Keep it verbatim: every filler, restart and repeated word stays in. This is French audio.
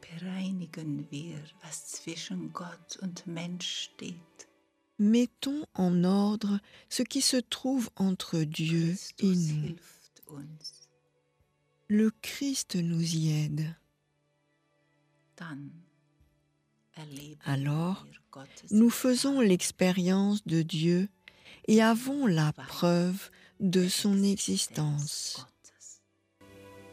bereinigen wir, was zwischen Gott und Mensch steht. Mettons en ordre ce qui se trouve entre Dieu et Christus nous. hilft uns. Le Christ nous y aide. Dann erleben Alors, wir Gottes nous faisons Erbarmen. l'expérience de Dieu et avons la preuve de son Existenz existence.